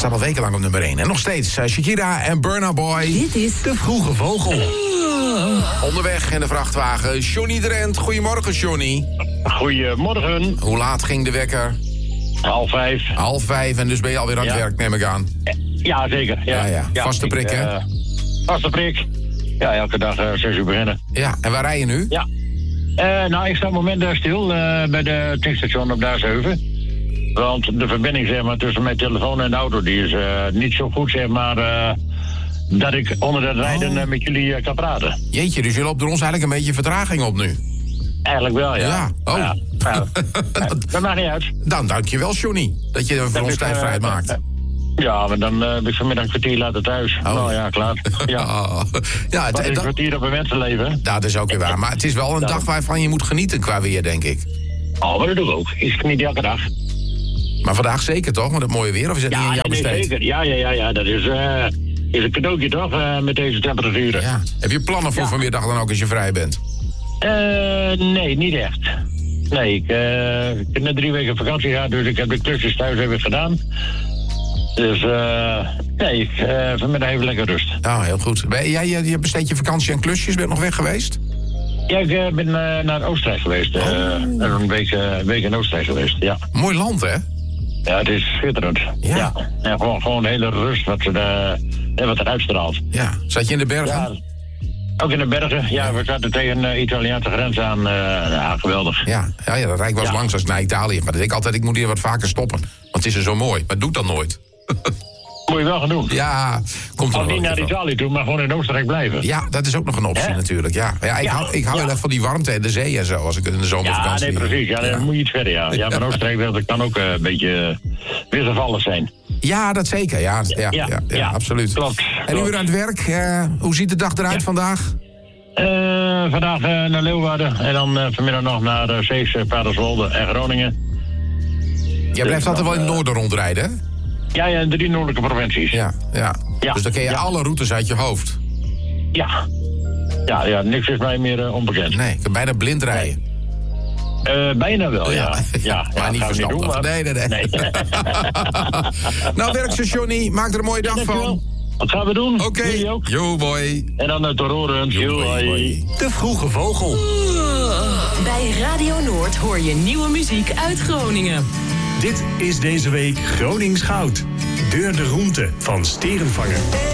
Staat al wekenlang op nummer 1. En nog steeds Shakira en Burna Boy. Dit is De Vroege Vogel. Onderweg in de vrachtwagen. Johnny Drent. Goedemorgen, Johnny. Goedemorgen. Hoe laat ging de wekker? 4:30. 5:30 en dus ben je alweer aan het werk, neem ik aan. Ja, zeker. Ja. Vaste prik, hè? Vaste prik. Ja, elke dag 6 uur beginnen. Ja, en waar rij je nu? Ja. Ik sta op het moment stil bij de tankstation op de A7. Want de verbinding, zeg maar, tussen mijn telefoon en de auto, die is niet zo goed, zeg maar, dat ik onder het rijden met jullie kan praten. Jeetje, dus je loopt er ons eigenlijk een beetje vertraging op nu. Eigenlijk wel, ja. Ja, oh. Ja. Dat maakt niet uit. Dan dankjewel, Johnny, dat je voor ons tijd vrij maakt. Ja, maar dan heb ik vanmiddag een kwartier later thuis. Oh. Nou ja, klaar. Ja. Ja, het is een kwartier op een mensenleven. Dat is ook weer waar. Maar het is wel een dag waarvan je moet genieten qua weer, denk ik. Oh, maar dat doe ik ook. Ik niet elke dag. Maar vandaag zeker toch, met het mooie weer? Of is het niet aan jou besteed? Zeker. Ja. Dat is een cadeautje toch, met deze temperaturen. Ja. Heb je plannen voor vanmiddag dan ook als je vrij bent? Nee, niet echt. Nee, ik heb net 3 weken vakantie gehad, dus ik heb de klusjes thuis even gedaan. Dus vanmiddag even lekker rust. Nou, heel goed. Jij besteedt je vakantie aan klusjes, ben je nog weg geweest? Ja, ik ben naar Oostenrijk geweest. Een week in Oostenrijk geweest, ja. Mooi land, hè? Ja, het is schitterend. Ja. Gewoon de hele rust wat er uitstraalt. Ja, zat je in de bergen? Ja, ook in de bergen. Ja, we zaten tegen de Italiaanse grens aan. Geweldig. Ja, dat rijk was langs als ik naar Italië. Maar dan denk ik altijd, ik moet hier wat vaker stoppen. Want het is er zo mooi. Maar doe dat nooit. Moet je wel gaan doen. Ja, komt er of nog niet naar Italië toe, maar gewoon in Oostenrijk blijven. Ja, dat is ook nog een optie natuurlijk. Ja, ik hou heel erg van die warmte en de zee en zo. Als ik in de zomervakantie... Ja, nee, precies. Ja, dan moet je iets verder, ja. Ja, maar Oostenrijk dat kan ook een beetje wisselvallig zijn. Ja, dat zeker. Ja, absoluut. Klopt. En nu weer aan het werk. Hoe ziet de dag eruit vandaag? Vandaag naar Leeuwarden en dan vanmiddag nog naar Zees, Paterswolde en Groningen. Jij blijft altijd wel in het noorden rondrijden, hè? Ja, in 3 noordelijke provincies. Ja. Dus dan ken je alle routes uit je hoofd. Ja, niks is mij meer onbekend. Nee, ik kan bijna blind rijden. Bijna wel, ja. Maar niet verstandig. Doen, maar... Nee. Nou, werk Johnny. Maak er een mooie dag van. Wat gaan we doen? Oké. Yo, boy. En dan tot horen. Boy. De Vroege Vogel. Bij Radio Noord hoor je nieuwe muziek uit Groningen. Dit is deze week Gronings Goud. Deur de Roemte van Sterenvanger.